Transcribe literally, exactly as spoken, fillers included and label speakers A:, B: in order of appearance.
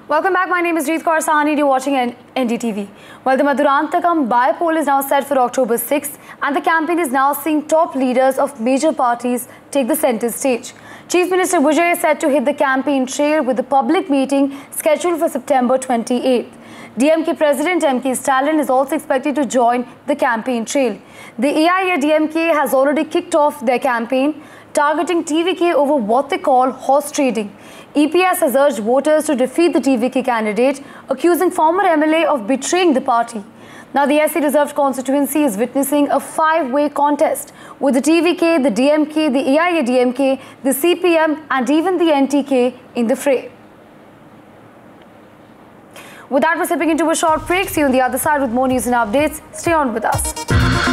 A: Welcome back. My name is Reet Kaur Sahni. You're watching N D T V. Well, the Madurantakam by-poll is now set for October sixth, and the campaign is now seeing top leaders of major parties take the centre stage. Chief Minister Vijay is set to hit the campaign trail with a public meeting scheduled for September twenty-eighth. D M K President M K Stalin is also expected to join the campaign trail. The A I A D M K has already kicked off their campaign, targeting T V K over what they call horse trading. E P S has urged voters to defeat the T V K candidate, accusing former M L A of betraying the party. Now, the S C reserved constituency is witnessing a five-way contest with the T V K, the D M K, the A I A D M K, the C P M and even the N T K in the fray. With that, we're slipping into a short break. See you on the other side with more news and updates. Stay on with us.